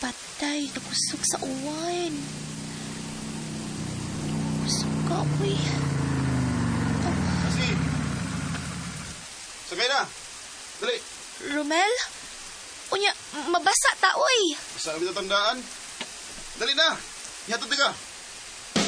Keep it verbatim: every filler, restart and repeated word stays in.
Patay, nakusog sa uwan. Kusog ka, uy. Kasi, sagay na. Dali. Romel? Unya, mabasa ta, uy. Basta kami tatandaan. Dali na. Ihatod ka.